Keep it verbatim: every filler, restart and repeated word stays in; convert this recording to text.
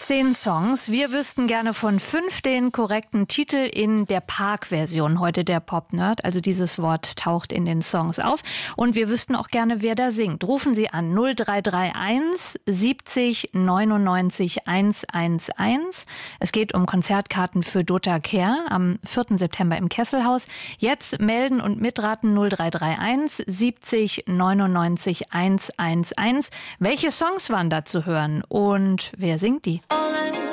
Zehn Songs. Wir wüssten gerne von fünf den korrekten Titel in der Park-Version. Heute der Pop-Nerd. Also dieses Wort taucht in den Songs auf. Und wir wüssten auch gerne, wer da singt. Rufen Sie an null drei drei eins siebzig neunundneunzig hunderteins. Es geht um Konzertkarten für Dota Kehr am vierten September im Kesselhaus. Jetzt melden und mitraten null drei drei eins siebzig neunundneunzig hunderteins. Welche Songs waren da zu hören und wer singt die?